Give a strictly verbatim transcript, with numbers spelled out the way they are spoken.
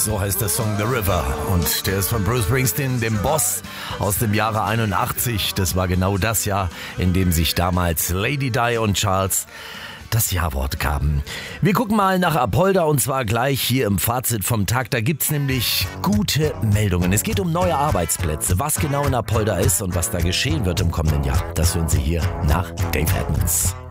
so heißt der Song The River. Und der ist von Bruce Springsteen, dem Boss, aus dem Jahre einundachtzig. Das war genau das Jahr, in dem sich damals Lady Di und Charles das Ja-Wort gaben. Wir gucken mal nach Apolda und zwar gleich hier im Fazit vom Tag. Da gibt's nämlich gute Meldungen. Es geht um neue Arbeitsplätze. Was genau in Apolda ist und was da geschehen wird im kommenden Jahr, das hören Sie hier nach Dave Edmonds.